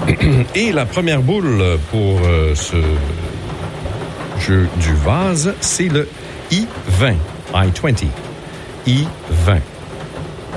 Et la première boule pour ce jeu du vase, c'est le I-20. I-20. I-20.